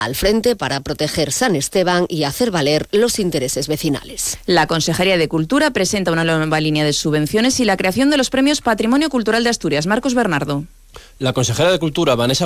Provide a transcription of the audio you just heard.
al frente para proteger San Esteban y hacer valer los intereses vecinales. La Consejería de Cultura presenta una nueva línea de subvenciones y la creación de los premios Patrimonio Cultural de Asturias. Marcos Bernardo. La consejera de Cultura, Vanessa